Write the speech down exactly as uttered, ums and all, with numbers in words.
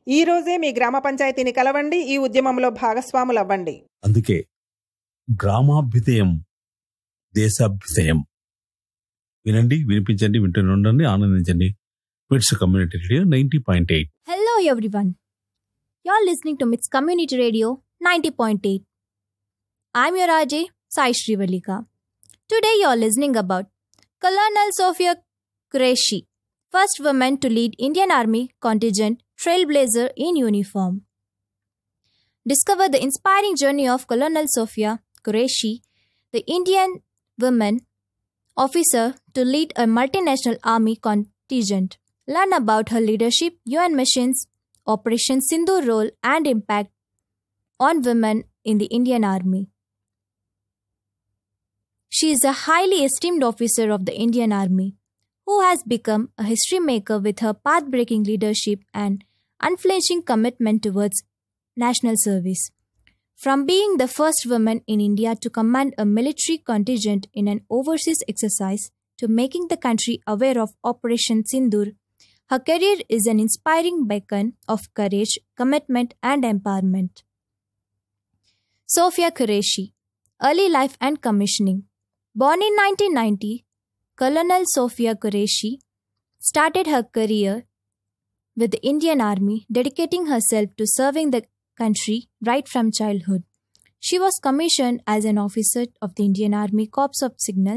ఈ రోజే మీ గ్రామ పంచాయతీని కలవండి, ఈ ఉద్యమంలో భాగస్వాములవ్వండి. అందుకే గ్రామాభ్యుదయం దేశాభ్యుదయం. వినండి, వినిపించండి, వింటూనే ఉండండి, ఆనందించండి. మిట్స్ community radio ninety point eight. Hello everyone. You're listening to Mits Community Radio ninety point eight. I'm your R J, Sai Srivalika. Today you're listening about Colonel Sofia Qureshi, first woman to lead Indian Army contingent, trailblazer in uniform. Discover the inspiring journey of Colonel Sofia Qureshi, the Indian woman officer to lead a multinational army contingent. Learn about her leadership, U N missions, Operation Sindoor role and impact on women in the Indian Army. She is a highly esteemed officer of the Indian Army who has become a history maker with her path-breaking leadership and unflinching commitment towards national service. From being the first woman in India to command a military contingent in an overseas exercise to making the country aware of Operation Sindoor, her career is an inspiring beacon of courage, commitment, and empowerment. Sofia Qureshi, early life and commissioning. Born in nineteen ninety, Colonel Sofia Qureshi started her career with the Indian Army, dedicating herself to serving the country right from childhood. She was commissioned as an officer of the Indian Army Corps of Signals